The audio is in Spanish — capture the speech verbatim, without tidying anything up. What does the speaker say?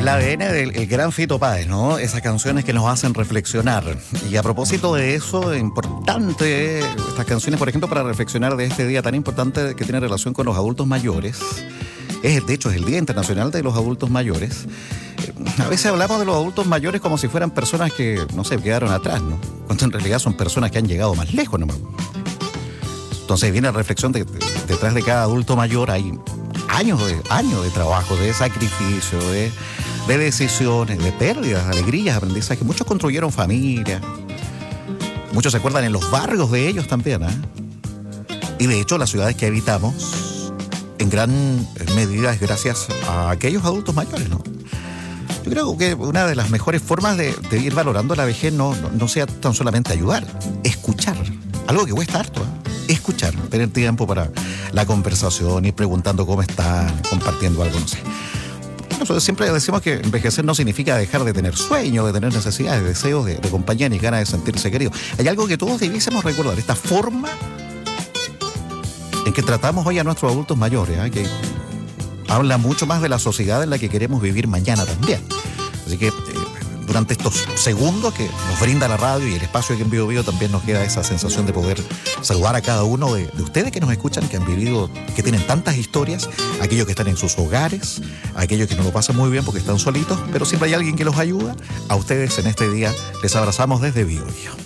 el A D N del el gran Fito Páez, ¿no? Esas canciones que nos hacen reflexionar. Y a propósito de eso, importante, estas canciones, por ejemplo, para reflexionar de este día tan importante que tiene relación con los adultos mayores. Es, de hecho, es el Día Internacional de los Adultos Mayores. A veces hablamos de los adultos mayores como si fueran personas que, no sé, quedaron atrás, ¿no? Cuando en realidad son personas que han llegado más lejos, ¿no? Entonces viene la reflexión de, de, detrás de cada adulto mayor hay años de, años de trabajo, de sacrificio, de, de decisiones, de pérdidas, alegrías, aprendizajes. Muchos construyeron familia, muchos se acuerdan en los barrios de ellos también, ¿eh? Y de hecho las ciudades que habitamos en gran medida es gracias a aquellos adultos mayores, ¿no? Yo creo que una de las mejores formas de, de ir valorando la vejez no, no, no sea tan solamente ayudar, escuchar, algo que cuesta harto, ¿eh? Escuchar, tener tiempo para la conversación, ir preguntando cómo están, compartiendo algo, no sé. Nosotros siempre decimos que envejecer no significa dejar de tener sueños, de tener necesidades, deseos de, de compañía ni ganas de sentirse querido. Hay algo que todos debiésemos recordar, esta forma en que tratamos hoy a nuestros adultos mayores, ¿eh? Que habla mucho más de la sociedad en la que queremos vivir mañana también. Así que eh, durante estos segundos que nos brinda la radio y el espacio aquí en Bio Bio también nos queda esa sensación de poder saludar a cada uno de, de ustedes que nos escuchan, que han vivido, que tienen tantas historias, aquellos que están en sus hogares, aquellos que no lo pasan muy bien porque están solitos, pero siempre hay alguien que los ayuda. A ustedes en este día les abrazamos desde Bio Bio.